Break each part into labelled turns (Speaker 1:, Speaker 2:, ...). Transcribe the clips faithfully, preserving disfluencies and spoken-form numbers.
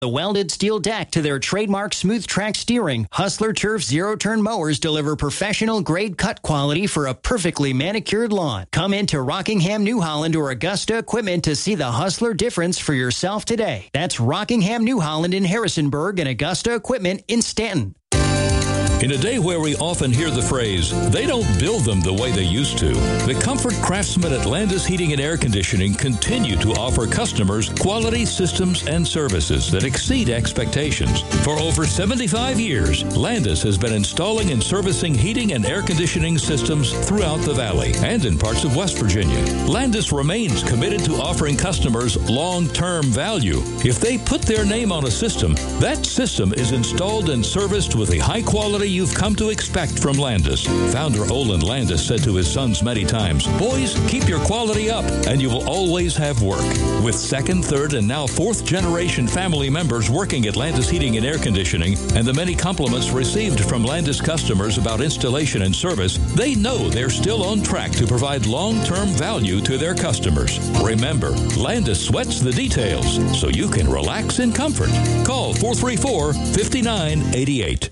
Speaker 1: the welded steel deck to their trademark smooth track steering, Hustler Turf zero-turn mowers deliver professional-grade cut quality for a perfectly manicured lawn. Come into Rockingham, New Holland or Augusta Equipment to see the Hustler difference for yourself today. That's Rockingham, New Holland in Harrisonburg and Augusta Equipment in Stanton.
Speaker 2: In a day where we often hear the phrase, they don't build them the way they used to, the comfort craftsmen at Landis Heating and Air Conditioning continue to offer customers quality systems and services that exceed expectations. For over seventy-five years, Landis has been installing and servicing heating and air conditioning systems throughout the valley and in parts of West Virginia. Landis remains committed to offering customers long-term value. If they put their name on a system, that system is installed and serviced with a high quality you've come to expect from Landis. Founder Olin Landis said to his sons many times, "Boys, keep your quality up and you will always have work." With second, third, and now fourth generation family members working at Landis Heating and Air Conditioning and the many compliments received from Landis customers about installation and service, they know they're still on track to provide long-term value to their customers. Remember, Landis sweats the details so you can relax in comfort. Call four three four, five nine eight eight.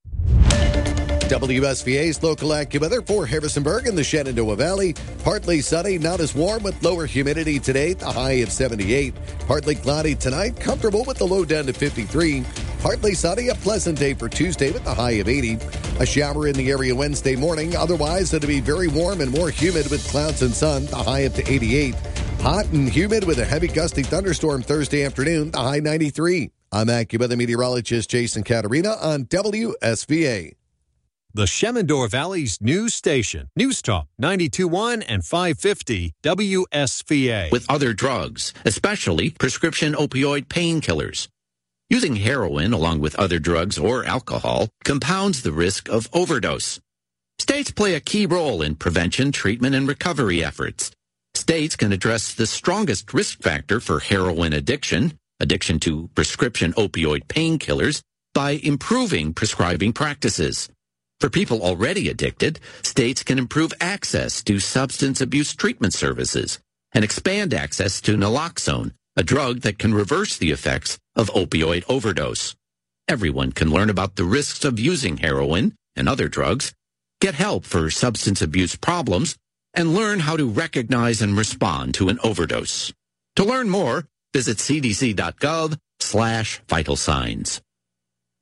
Speaker 3: W S V A's local AccuWeather for Harrisonburg and the Shenandoah Valley. Partly sunny, not as warm with lower humidity today, the high of seventy-eight. Partly cloudy tonight, comfortable with the low down to fifty-three. Partly sunny, a pleasant day for Tuesday with the high of eighty. A shower in the area Wednesday morning. Otherwise, it'll be very warm and more humid with clouds and sun, the high up to eighty-eight. Hot and humid with a heavy gusty thunderstorm Thursday afternoon, the high ninety-three. I'm AccuWeather meteorologist Jason Caterina on W S V A.
Speaker 4: The Shenandoah Valley's news station, News Talk ninety-two point one and five fifty W S V A.
Speaker 5: With other drugs, especially prescription opioid painkillers. Using heroin along with other drugs or alcohol compounds the risk of overdose. States play a key role in prevention, treatment, and recovery efforts. States can address the strongest risk factor for heroin addiction, addiction to prescription opioid painkillers, by improving prescribing practices. For people already addicted, states can improve access to substance abuse treatment services and expand access to naloxone, a drug that can reverse the effects of opioid overdose. Everyone can learn about the risks of using heroin and other drugs, get help for substance abuse problems, and learn how to recognize and respond to an overdose. To learn more, visit cdc.gov slash vital signs.